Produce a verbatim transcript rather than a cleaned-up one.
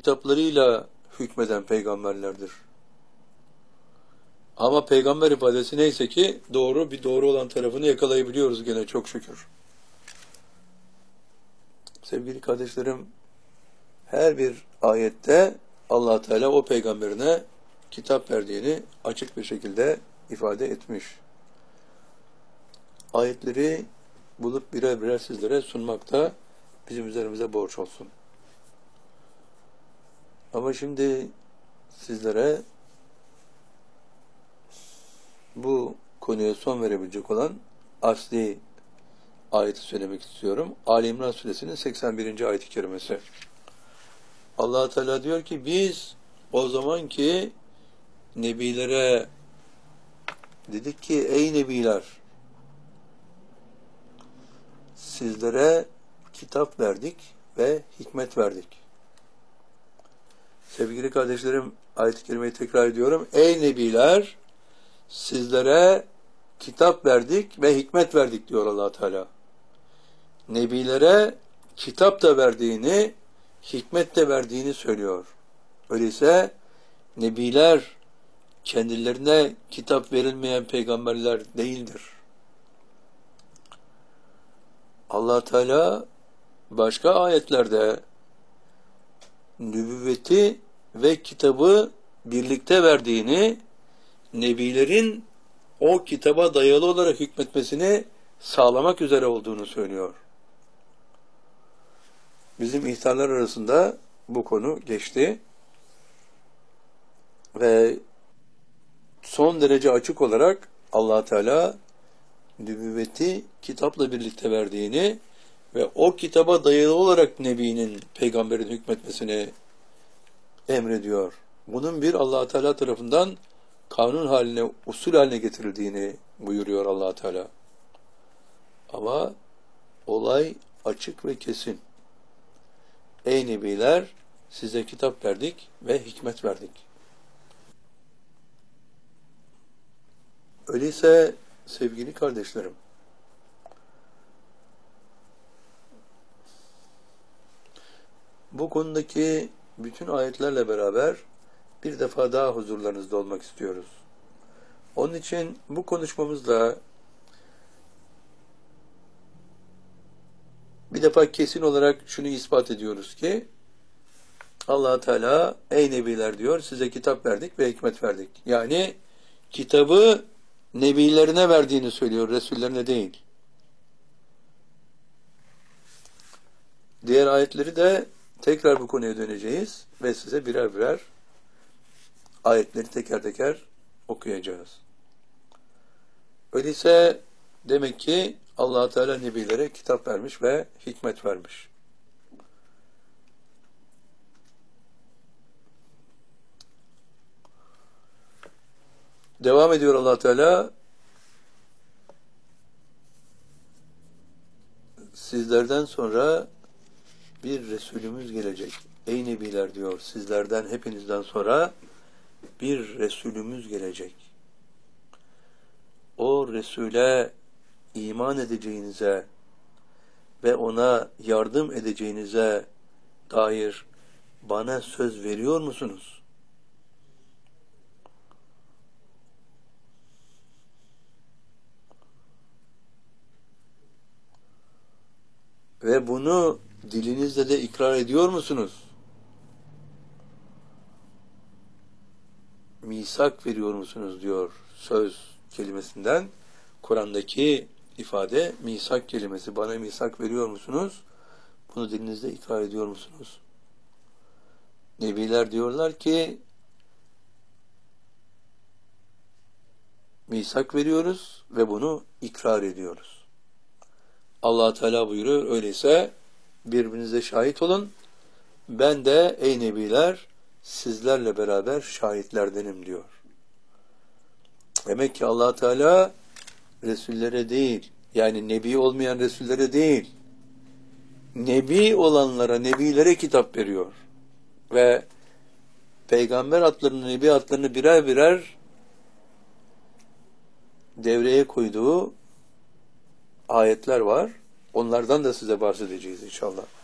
kitaplarıyla hükmeden peygamberlerdir. Ama peygamber ifadesi neyse ki doğru, bir doğru olan tarafını yakalayabiliyoruz gene çok şükür. Sevgili kardeşlerim, her bir ayette Allah Teala o peygamberine kitap verdiğini açık bir şekilde ifade etmiş. Ayetleri bulup birer birer sizlere sunmakta bizim üzerimize borç olsun. Ama şimdi sizlere bu konuya son verebilecek olan asli ayeti söylemek istiyorum. Ali İmran Suresinin seksen birinci ayet-i kerimesi. Allah Teala diyor ki biz o zamanki nebilere dedik ki ey nebiler, sizlere kitap verdik ve hikmet verdik. Sevgili kardeşlerim, ayet-i kerimeyi tekrar ediyorum. Ey nebiler, sizlere kitap verdik ve hikmet verdik diyor Allah Teala. Nebilere kitap da verdiğini, hikmet de verdiğini söylüyor. Öyleyse nebiler kendilerine kitap verilmeyen peygamberler değildir. Allah Teala başka ayetlerde nübüvveti ve kitabı birlikte verdiğini, nebilerin o kitaba dayalı olarak hükmetmesini sağlamak üzere olduğunu söylüyor. Bizim ihtarlar arasında bu konu geçti ve son derece açık olarak Allah Teala nübüvveti kitapla birlikte verdiğini ve o kitaba dayalı olarak Nebi'nin, peygamberin hükmetmesini emrediyor. Bunun bir Allah Teala tarafından kanun haline, usul haline getirildiğini buyuruyor Allah Teala. Ama olay açık ve kesin. Ey Nebiler, size kitap verdik ve hikmet verdik. Öyleyse sevgili kardeşlerim, bu konudaki bütün ayetlerle beraber bir defa daha huzurlarınızda olmak istiyoruz. Onun için bu konuşmamızda bir defa kesin olarak şunu ispat ediyoruz ki Allah Teala ey nebiler diyor, size kitap verdik ve hikmet verdik. Yani kitabı nebilerine verdiğini söylüyor, resullerine değil. Diğer ayetleri de tekrar bu konuya döneceğiz ve size birer birer ayetleri teker teker okuyacağız. Öyleyse demek ki Allah Teala nebilere kitap vermiş ve hikmet vermiş. Devam ediyor Allah Teala. Sizlerden sonra bir Resulümüz gelecek. Ey nebiler diyor, sizlerden hepinizden sonra bir Resulümüz gelecek. O Resul'e iman edeceğinize ve ona yardım edeceğinize dair bana söz veriyor musunuz? Ve bunu dilinizle de ikrar ediyor musunuz? Misak veriyor musunuz diyor söz kelimesinden. Kur'an'daki ifade misak kelimesi. Bana misak veriyor musunuz? Bunu dilinizde ikrar ediyor musunuz? Nebiler diyorlar ki misak veriyoruz ve bunu ikrar ediyoruz. Allah Teala buyuruyor, öyleyse birbirinize şahit olun. Ben de ey nebiler sizlerle beraber şahitlerdenim diyor. Demek ki Allah Teala Resullere değil, yani nebi olmayan Resullere değil, nebi olanlara, nebilere kitap veriyor. Ve peygamber adlarını, nebi adlarını birer birer devreye koyduğu ayetler var. Onlardan da size bahsedeceğiz inşallah.